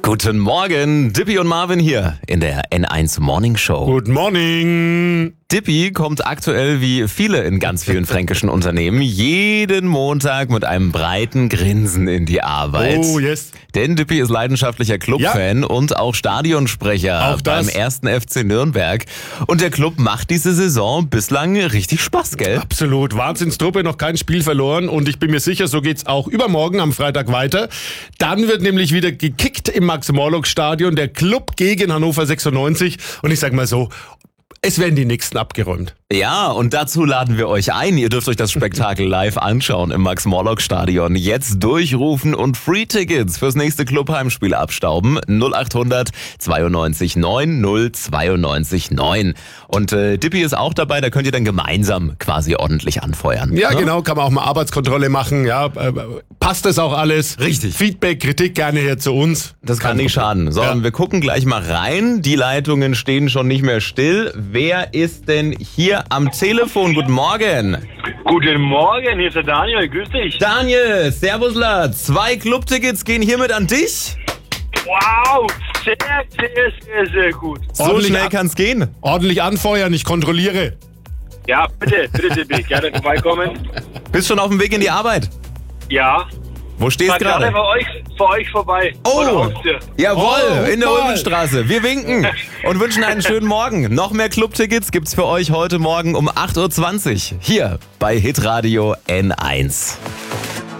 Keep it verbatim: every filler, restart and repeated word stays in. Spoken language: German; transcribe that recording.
Guten Morgen, Dippy und Marvin hier in der N eins Morning Show. Good morning. Dippy kommt aktuell wie viele in ganz vielen fränkischen Unternehmen jeden Montag mit einem breiten Grinsen in die Arbeit. Oh, yes. Denn Dippy ist leidenschaftlicher Clubfan Ja. und auch Stadionsprecher Auch das. beim ersten F C Nürnberg. Und der Club macht diese Saison bislang richtig Spaß, gell? Absolut. Wahnsinnstruppe, noch kein Spiel verloren. Und ich bin mir sicher, so geht's auch übermorgen am Freitag weiter. Dann wird nämlich wieder gekickt im Max-Morlock-Stadion. Der Club gegen Hannover sechsundneunzig. Und ich sag mal so, es werden die nächsten abgeräumt. Ja, und dazu laden wir euch ein. Ihr dürft euch das Spektakel live anschauen im Max-Morlock-Stadion. Jetzt durchrufen und Free-Tickets fürs nächste Clubheimspiel abstauben. null achthundert zweiundneunzig neun null zweiundneunzig neun. Und äh, Dippy ist auch dabei, da könnt ihr dann gemeinsam quasi ordentlich anfeuern. Ja, ne? genau, kann man auch mal Arbeitskontrolle machen. Ja, äh, passt das auch alles? Richtig. Feedback, Kritik gerne hier zu uns. Das kann Kein nicht Problem. schaden. So, Ja. und wir gucken gleich mal rein. Die Leitungen stehen schon nicht mehr still. Wer ist denn hier am Telefon? Guten Morgen. Guten Morgen, hier ist der Daniel, grüß dich. Daniel, Servusler. Zwei Clubtickets gehen hiermit an dich. Wow, sehr, sehr, sehr, sehr gut. So Ordentlich schnell ab- kann's gehen. Ordentlich anfeuern, ich kontrolliere. Ja, bitte, bitte, Tippi, gerne vorbeikommen. Bist schon auf dem Weg in die Arbeit? Ja, Wo stehst war gerade gerade? bei euch, bei euch vorbei. Vor der Oh, Haustür. jawohl, Oh, in der guck mal. Ulmenstraße. Wir winken und wünschen einen schönen Morgen. Noch mehr Clubtickets gibt's für euch heute Morgen um acht Uhr zwanzig hier bei Hitradio N eins.